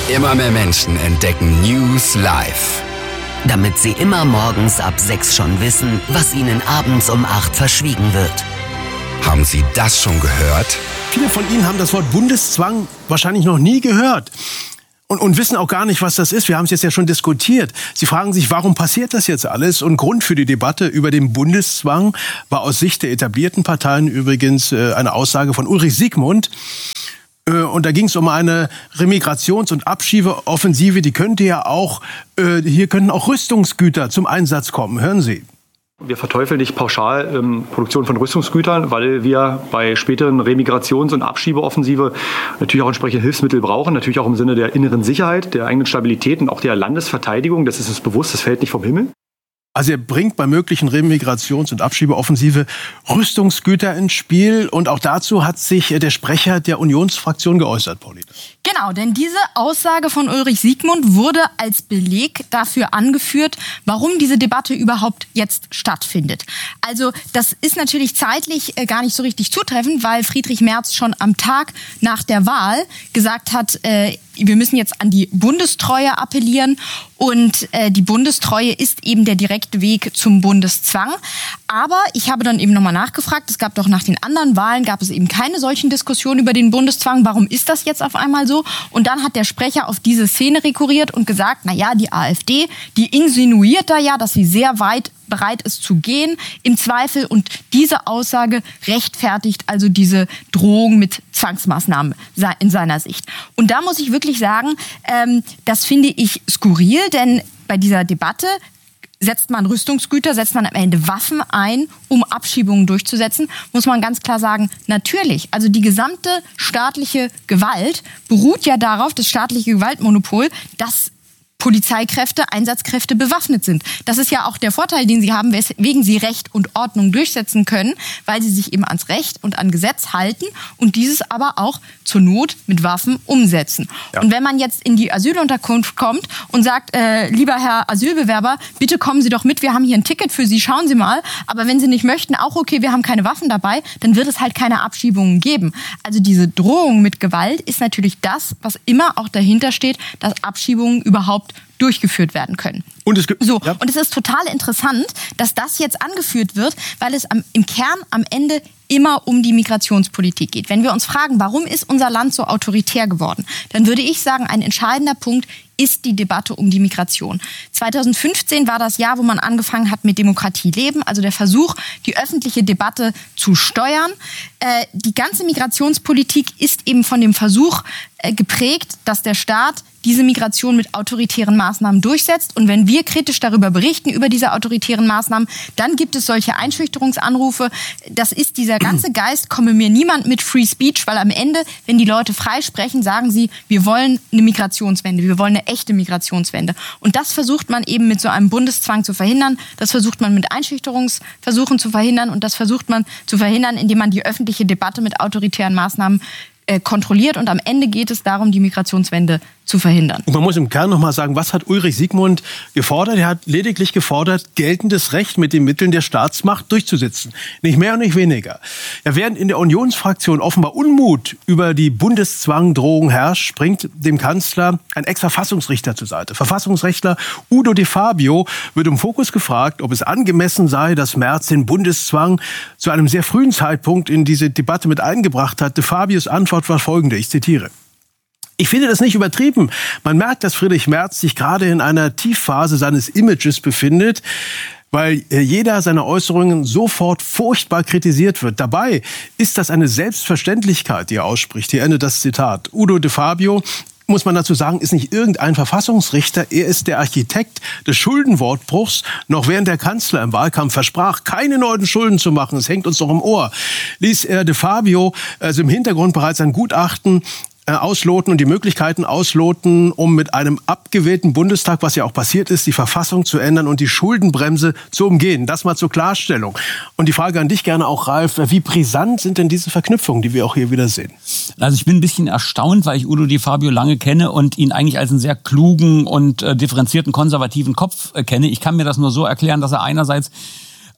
Immer mehr Menschen entdecken News live. Damit sie immer morgens ab 6 schon wissen, was ihnen abends um 8 verschwiegen wird. Haben Sie das schon gehört? Viele von Ihnen haben das Wort Bundeszwang wahrscheinlich noch nie gehört. Und wissen auch gar nicht, was das ist. Wir haben es jetzt ja schon diskutiert. Sie fragen sich, warum passiert das jetzt alles? Und Grund für die Debatte über den Bundeszwang war aus Sicht der etablierten Parteien übrigens eine Aussage von Ulrich Siegmund. Und da ging es um eine Remigrations- und Abschiebeoffensive. Die könnte ja auch, hier könnten auch Rüstungsgüter zum Einsatz kommen. Hören Sie. Wir verteufeln nicht pauschal Produktion von Rüstungsgütern, weil wir bei späteren Remigrations- und Abschiebeoffensive natürlich auch entsprechende Hilfsmittel brauchen, natürlich auch im Sinne der inneren Sicherheit, der eigenen Stabilität und auch der Landesverteidigung. Das ist uns bewusst, das fällt nicht vom Himmel. Also er bringt bei möglichen Remigrations- und Abschiebeoffensive Rüstungsgüter ins Spiel. Und auch dazu hat sich der Sprecher der Unionsfraktion geäußert, Pauline. Genau, denn diese Aussage von Ulrich Siegmund wurde als Beleg dafür angeführt, warum diese Debatte überhaupt jetzt stattfindet. Also das ist natürlich zeitlich gar nicht so richtig zutreffend, weil Friedrich Merz schon am Tag nach der Wahl gesagt hat, wir müssen jetzt an die Bundestreue appellieren und die Bundestreue ist eben der direkte Weg zum Bundeszwang. Aber ich habe dann eben nochmal nachgefragt, es gab doch nach den anderen Wahlen, gab es eben keine solchen Diskussionen über den Bundeszwang. Warum ist das jetzt auf einmal so? Und dann hat der Sprecher auf diese Szene rekurriert und gesagt, naja, die AfD, die insinuiert da ja, dass sie sehr weit bereit ist zu gehen, im Zweifel. Und diese Aussage rechtfertigt also diese Drohung mit Zwangsmaßnahmen in seiner Sicht. Und da muss ich wirklich sagen, das finde ich skurril, denn bei dieser Debatte setzt man Rüstungsgüter, setzt man am Ende Waffen ein, um Abschiebungen durchzusetzen, muss man ganz klar sagen, natürlich. Also die gesamte staatliche Gewalt beruht ja darauf, das staatliche Gewaltmonopol, dass Polizeikräfte, Einsatzkräfte bewaffnet sind. Das ist ja auch der Vorteil, den sie haben, weswegen sie Recht und Ordnung durchsetzen können, weil sie sich eben ans Recht und an Gesetz halten und dieses aber auch zur Not mit Waffen umsetzen. Ja. Und wenn man jetzt in die Asylunterkunft kommt und sagt, lieber Herr Asylbewerber, bitte kommen Sie doch mit, wir haben hier ein Ticket für Sie, schauen Sie mal, aber wenn Sie nicht möchten, auch okay, wir haben keine Waffen dabei, dann wird es halt keine Abschiebungen geben. Also diese Drohung mit Gewalt ist natürlich das, was immer auch dahinter steht, dass Abschiebungen überhaupt durchgeführt werden können. Und es ist total interessant, dass das jetzt angeführt wird, weil es im Kern am Ende immer um die Migrationspolitik geht. Wenn wir uns fragen, warum ist unser Land so autoritär geworden, dann würde ich sagen, ein entscheidender Punkt ist die Debatte um die Migration. 2015 war das Jahr, wo man angefangen hat mit Demokratie leben, also der Versuch, die öffentliche Debatte zu steuern. Die ganze Migrationspolitik ist eben von dem Versuch geprägt, dass der Staat diese Migration mit autoritären Maßnahmen durchsetzt. Und wenn wir kritisch darüber berichten, über diese autoritären Maßnahmen, dann gibt es solche Einschüchterungsanrufe. Das ist dieser ganze Geist, komme mir niemand mit Free Speech, weil am Ende, wenn die Leute frei sprechen, sagen sie, wir wollen eine Migrationswende, wir wollen eine echte Migrationswende. Und das versucht man eben mit so einem Bundeszwang zu verhindern. Das versucht man mit Einschüchterungsversuchen zu verhindern. Und das versucht man zu verhindern, indem man die öffentliche Debatte mit autoritären Maßnahmen kontrolliert. Und am Ende geht es darum, die Migrationswende zu verhindern. Und man muss im Kern noch mal sagen, was hat Ulrich Siegmund gefordert? Er hat lediglich gefordert, geltendes Recht mit den Mitteln der Staatsmacht durchzusetzen. Nicht mehr und nicht weniger. Ja, während in der Unionsfraktion offenbar Unmut über die Bundeszwangdrohung herrscht, springt dem Kanzler ein Ex-Verfassungsrichter zur Seite. Verfassungsrechtler Udo De Fabio wird im Fokus gefragt, ob es angemessen sei, dass Merz den Bundeszwang zu einem sehr frühen Zeitpunkt in diese Debatte mit eingebracht hat. De Fabios Antwort war folgende, ich zitiere. Ich finde das nicht übertrieben. Man merkt, dass Friedrich Merz sich gerade in einer Tiefphase seines Images befindet, weil jeder seiner Äußerungen sofort furchtbar kritisiert wird. Dabei ist das eine Selbstverständlichkeit, die er ausspricht. Hier endet das Zitat. Udo De Fabio, muss man dazu sagen, ist nicht irgendein Verfassungsrichter. Er ist der Architekt des Schuldenwortbruchs. Noch während der Kanzler im Wahlkampf versprach, keine neuen Schulden zu machen, es hängt uns doch im Ohr, ließ er De Fabio also im Hintergrund bereits ein Gutachten ausloten und die Möglichkeiten ausloten, um mit einem abgewählten Bundestag, was ja auch passiert ist, die Verfassung zu ändern und die Schuldenbremse zu umgehen. Das mal zur Klarstellung. Und die Frage an dich gerne auch, Ralf, wie brisant sind denn diese Verknüpfungen, die wir auch hier wieder sehen? Also ich bin ein bisschen erstaunt, weil ich Udo De Fabio lange kenne und ihn eigentlich als einen sehr klugen und differenzierten konservativen Kopf kenne. Ich kann mir das nur so erklären, dass er einerseits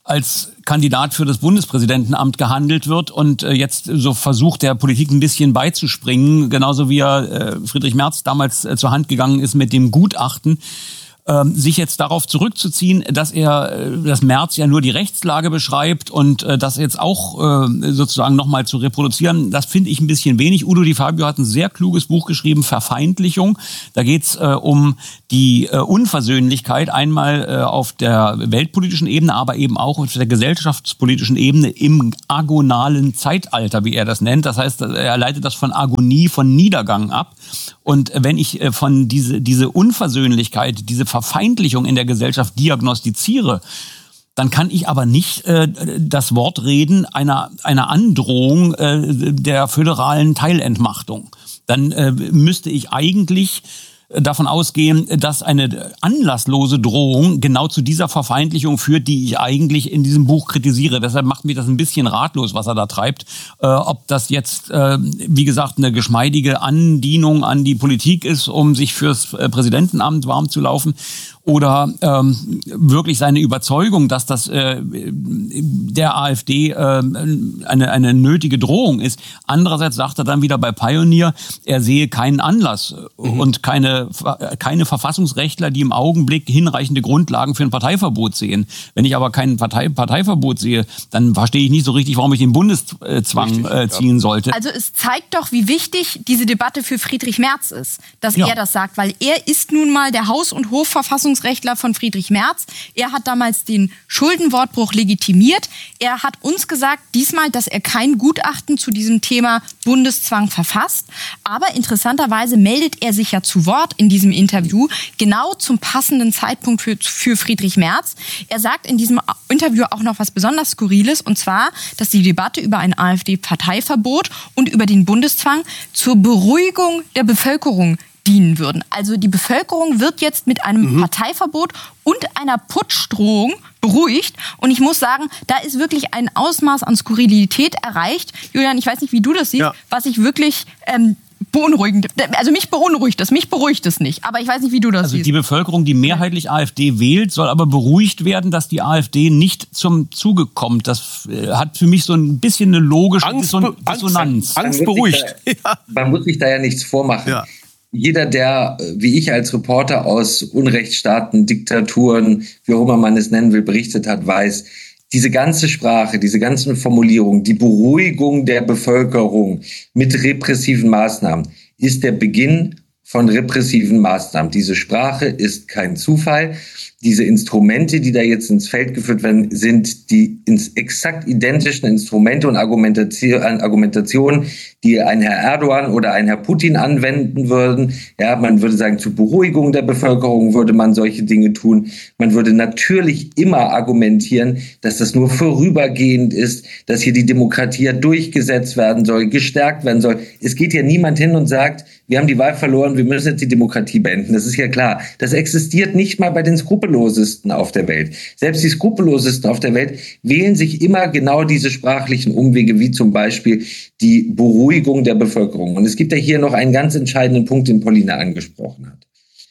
als Kandidat für das Bundespräsidentenamt gehandelt wird und jetzt so versucht, der Politik ein bisschen beizuspringen, genauso wie Friedrich Merz damals zur Hand gegangen ist mit dem Gutachten, sich jetzt darauf zurückzuziehen, dass Merz ja nur die Rechtslage beschreibt und das jetzt auch sozusagen nochmal zu reproduzieren, das finde ich ein bisschen wenig. Udo Di Fabio hat ein sehr kluges Buch geschrieben, Verfeindlichung. Da geht's um die Unversöhnlichkeit einmal auf der weltpolitischen Ebene, aber eben auch auf der gesellschaftspolitischen Ebene im agonalen Zeitalter, wie er das nennt. Das heißt, er leitet das von Agonie, von Niedergang ab. Und wenn ich von diese Unversöhnlichkeit, diese Verfeindlichung in der Gesellschaft diagnostiziere, dann kann ich aber nicht das Wort reden einer Androhung der föderalen Teilentmachtung. Dann müsste ich eigentlich davon ausgehen, dass eine anlasslose Drohung genau zu dieser Verfeindlichung führt, die ich eigentlich in diesem Buch kritisiere. Deshalb macht mich das ein bisschen ratlos, was er da treibt. Ob das jetzt, wie gesagt, eine geschmeidige Andienung an die Politik ist, um sich fürs Präsidentenamt warm zu laufen, oder wirklich seine Überzeugung, dass das der AfD eine nötige Drohung ist. Andererseits sagt er dann wieder bei Pioneer, er sehe keinen Anlass und keine Verfassungsrechtler, die im Augenblick hinreichende Grundlagen für ein Parteiverbot sehen. Wenn ich aber kein Parteiverbot sehe, dann verstehe ich nicht so richtig, warum ich den Bundeszwang ziehen sollte. Also es zeigt doch, wie wichtig diese Debatte für Friedrich Merz ist, dass er das sagt, weil er ist nun mal der Haus- und Hofverfassungsrechtler von Friedrich Merz. Er hat damals den Schuldenwortbruch legitimiert. Er hat uns gesagt, diesmal, dass er kein Gutachten zu diesem Thema Bundeszwang verfasst. Aber interessanterweise meldet er sich ja zu Wort in diesem Interview, genau zum passenden Zeitpunkt für Friedrich Merz. Er sagt in diesem Interview auch noch was besonders Skurriles, und zwar, dass die Debatte über ein AfD-Parteiverbot und über den Bundeszwang zur Beruhigung der Bevölkerung dienen würden. Also die Bevölkerung wird jetzt mit einem Parteiverbot und einer Putschdrohung beruhigt. Und ich muss sagen, da ist wirklich ein Ausmaß an Skurrilität erreicht. Julian, ich weiß nicht, wie du das siehst, was ich wirklich beunruhigend, also mich beruhigt es nicht, aber ich weiß nicht, wie du das siehst. Also die Bevölkerung, die mehrheitlich AfD wählt, soll aber beruhigt werden, dass die AfD nicht zum Zuge kommt. Das hat für mich so ein bisschen eine logische Dissonanz. Angst beruhigt. Man muss sich da ja nichts vormachen. Ja. Jeder, der, wie ich als Reporter aus Unrechtsstaaten, Diktaturen, wie auch immer man es nennen will, berichtet hat, weiß, diese ganze Sprache, diese ganzen Formulierungen, die Beruhigung der Bevölkerung mit repressiven Maßnahmen ist der Beginn von repressiven Maßnahmen. Diese Sprache ist kein Zufall. Diese Instrumente, die da jetzt ins Feld geführt werden, sind die exakt identischen Instrumente und Argumentationen, die ein Herr Erdogan oder ein Herr Putin anwenden würden. Ja, man würde sagen, zur Beruhigung der Bevölkerung würde man solche Dinge tun. Man würde natürlich immer argumentieren, dass das nur vorübergehend ist, dass hier die Demokratie durchgesetzt werden soll, gestärkt werden soll. Es geht ja niemand hin und sagt, wir haben die Wahl verloren, wir müssen jetzt die Demokratie beenden. Das ist ja klar. Das existiert nicht mal bei den Skrupellosesten auf der Welt. Selbst die Skrupellosesten auf der Welt wählen sich immer genau diese sprachlichen Umwege, wie zum Beispiel die Beruhigung der Bevölkerung. Und es gibt ja hier noch einen ganz entscheidenden Punkt, den Paulina angesprochen hat.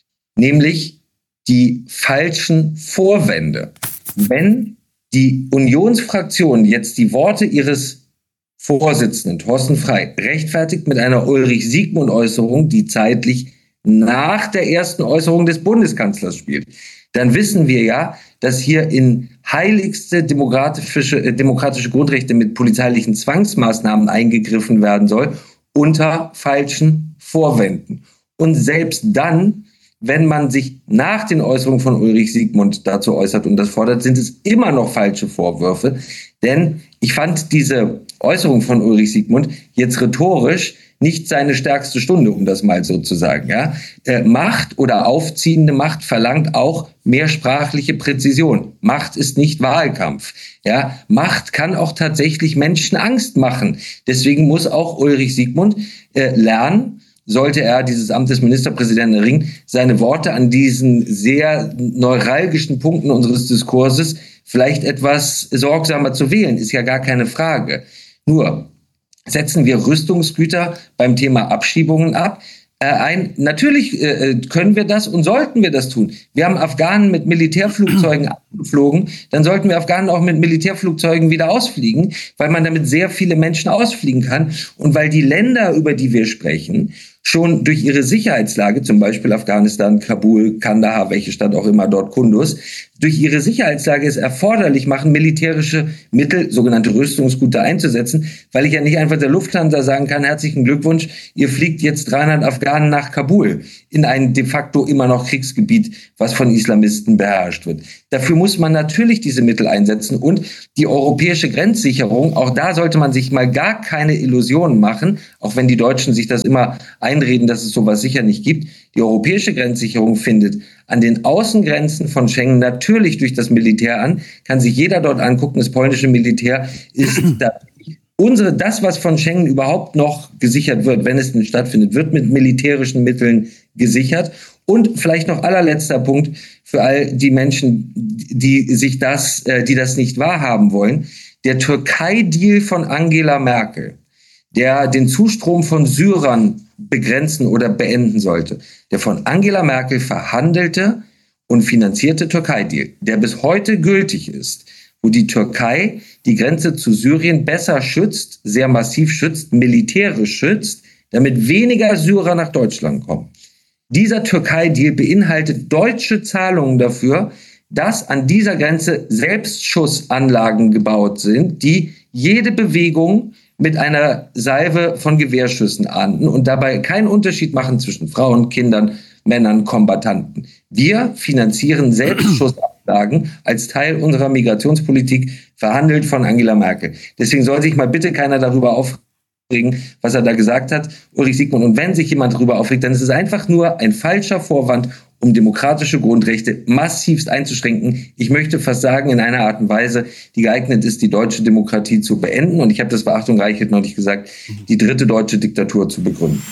Nämlich die falschen Vorwände. Wenn die Unionsfraktion jetzt die Worte ihres Vorsitzenden Thorsten Frey rechtfertigt mit einer Ulrich-Siegmund-Äußerung, die zeitlich nach der ersten Äußerung des Bundeskanzlers spielt, dann wissen wir ja, dass hier in heiligste demokratische Grundrechte mit polizeilichen Zwangsmaßnahmen eingegriffen werden soll, unter falschen Vorwänden. Und selbst dann, wenn man sich nach den Äußerungen von Ulrich Siegmund dazu äußert und das fordert, sind es immer noch falsche Vorwürfe. Denn ich fand diese Äußerung von Ulrich Siegmund jetzt rhetorisch nicht seine stärkste Stunde, um das mal so zu sagen. Ja? Macht oder aufziehende Macht verlangt auch mehr sprachliche Präzision. Macht ist nicht Wahlkampf. Ja? Macht kann auch tatsächlich Menschen Angst machen. Deswegen muss auch Ulrich Siegmund lernen, sollte er dieses Amt des Ministerpräsidenten erringen, seine Worte an diesen sehr neuralgischen Punkten unseres Diskurses vielleicht etwas sorgsamer zu wählen, ist ja gar keine Frage. Nur setzen wir Rüstungsgüter beim Thema Abschiebungen Natürlich können wir das und sollten wir das tun. Wir haben Afghanen mit Militärflugzeugen geflogen, dann sollten wir Afghanen auch mit Militärflugzeugen wieder ausfliegen, weil man damit sehr viele Menschen ausfliegen kann und weil die Länder, über die wir sprechen, schon durch ihre Sicherheitslage, zum Beispiel Afghanistan, Kabul, Kandahar, welche Stadt auch immer dort, Kunduz, durch ihre Sicherheitslage es erforderlich machen, militärische Mittel, sogenannte Rüstungsgüter einzusetzen, weil ich ja nicht einfach der Lufthansa sagen kann, herzlichen Glückwunsch, ihr fliegt jetzt 300 Afghanen nach Kabul, in ein de facto immer noch Kriegsgebiet, was von Islamisten beherrscht wird. Dafür muss man natürlich diese Mittel einsetzen und die europäische Grenzsicherung, auch da sollte man sich mal gar keine Illusionen machen, auch wenn die Deutschen sich das immer einreden, dass es sowas sicher nicht gibt. Die europäische Grenzsicherung findet an den Außengrenzen von Schengen natürlich durch das Militär an, kann sich jeder dort angucken, das polnische Militär ist da. Das, was von Schengen überhaupt noch gesichert wird, wenn es denn stattfindet, wird mit militärischen Mitteln gesichert. Und vielleicht noch allerletzter Punkt für all die Menschen, die das nicht wahrhaben wollen. Der Türkei-Deal von Angela Merkel, der den Zustrom von Syrern begrenzen oder beenden sollte, der von Angela Merkel verhandelte und finanzierte Türkei-Deal, der bis heute gültig ist, wo die Türkei die Grenze zu Syrien besser schützt, sehr massiv schützt, militärisch schützt, damit weniger Syrer nach Deutschland kommen. Dieser Türkei-Deal beinhaltet deutsche Zahlungen dafür, dass an dieser Grenze Selbstschussanlagen gebaut sind, die jede Bewegung mit einer Salve von Gewehrschüssen ahnden und dabei keinen Unterschied machen zwischen Frauen, Kindern, Männern, Kombattanten. Wir finanzieren Selbstschussanlagen als Teil unserer Migrationspolitik, verhandelt von Angela Merkel. Deswegen soll sich mal bitte keiner darüber aufregen, was er da gesagt hat, Ulrich Siegmund. Und wenn sich jemand darüber aufregt, dann ist es einfach nur ein falscher Vorwand, um demokratische Grundrechte massivst einzuschränken. Ich möchte fast sagen, in einer Art und Weise, die geeignet ist, die deutsche Demokratie zu beenden. Und ich habe das bei Achtung Reichelt neulich gesagt, die dritte deutsche Diktatur zu begründen.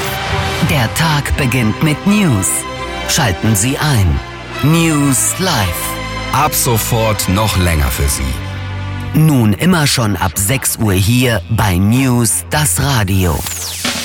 Der Tag beginnt mit News. Schalten Sie ein. News Live. Ab sofort noch länger für Sie. Nun immer schon ab 6 Uhr hier bei News, das Radio.